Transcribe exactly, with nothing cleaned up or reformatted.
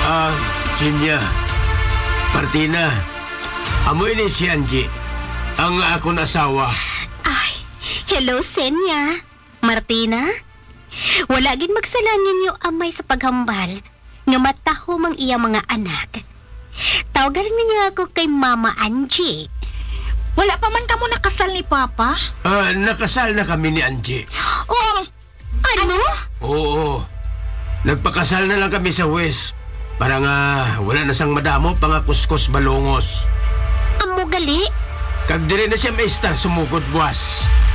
Ah, Sinya. Martina. Amoy ni si Angie. Ang akong asawa. Ay, hello, Senya. Martina? Wala gid magsalan ninyo amay sa paghambal nga mataho mang iya mga anak. Tawagan ninyo ako kay Mama Angie. Wala pa man kamo nakasal ni Papa? Ah, nakasal na kami ni Angie. Oh, ano? Oo. Nagpakasal na lang kami sa West. Para nga wala na sang madamo pa nga kuskus balongos. Amo gali? Kag dire na siya may star sumugod buwas.